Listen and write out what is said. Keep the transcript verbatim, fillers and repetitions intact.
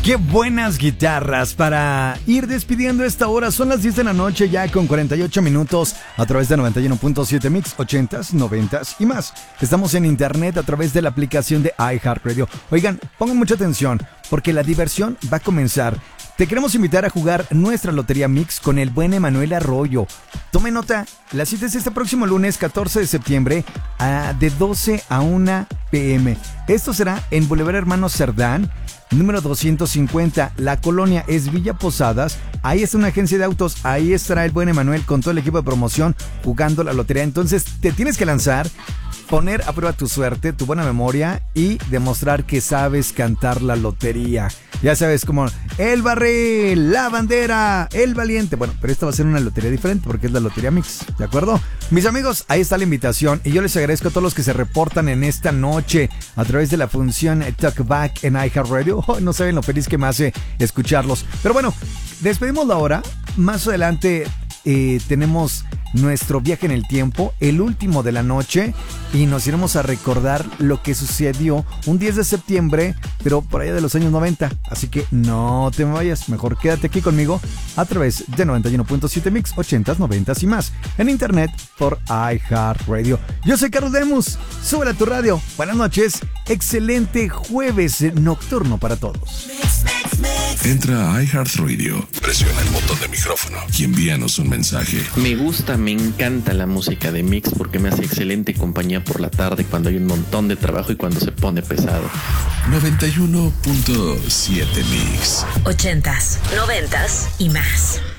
Qué buenas guitarras para ir despidiendo esta hora. Son las diez de la noche ya con cuarenta y ocho minutos a través de noventa y uno punto siete Mix, ochentas, noventas y más. Estamos en internet a través de la aplicación de iHeartRadio. Oigan, pongan mucha atención porque la diversión va a comenzar. Te queremos invitar a jugar nuestra Lotería Mix con el buen Emanuel Arroyo. Tome nota, la cita es este próximo lunes catorce de septiembre a, de doce a una pe eme. Esto será en Boulevard Hermanos Cerdán, número doscientos cincuenta. La colonia es Villa Posadas. Ahí está una agencia de autos. Ahí estará el buen Emanuel con todo el equipo de promoción jugando la lotería. Entonces te tienes que lanzar, poner a prueba tu suerte, tu buena memoria y demostrar que sabes cantar la lotería. Ya sabes, como el barril, la bandera, el valiente. Bueno, pero esta va a ser una lotería diferente porque es la Lotería Mix, ¿de acuerdo? Mis amigos, ahí está la invitación y yo les agradezco a todos los que se reportan en esta noche a través de la función Talkback en iHeartRadio. Oh, no saben lo feliz que me hace escucharlos. Pero bueno, despedimos la hora. Más adelante eh, tenemos nuestro viaje en el tiempo, el último de la noche, y nos iremos a recordar lo que sucedió un diez de septiembre, pero por allá de los años noventa. Así que no te vayas, mejor quédate aquí conmigo a través de noventa y uno punto siete Mix, ochentas, noventas y más, en internet por iHeartRadio. Yo soy Carlos Lemus, súbela a tu radio. Buenas noches, excelente jueves nocturno para todos. Entra a iHeartRadio, presiona el botón de micrófono y envíanos un mensaje. Me gusta, me encanta la música de Mix porque me hace excelente compañía por la tarde cuando hay un montón de trabajo y cuando se pone pesado. noventa y uno punto siete Mix. Ochentas, noventas y más.